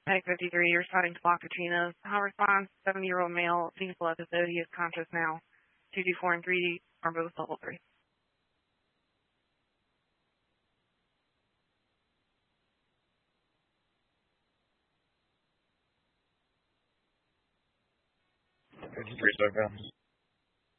Peg 53, you're spotting Tlacachina. How response? 70-year-old male, painful episode. He is conscious now. 224 and 3 are both level 3. Fifty-three seconds.